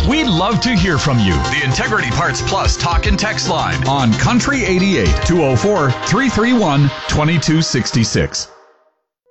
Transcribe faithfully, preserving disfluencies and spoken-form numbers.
We'd love to hear from you. The Integrity Parts Plus talk and text line on Country eighty-eight, two oh four, three three one, two two six six.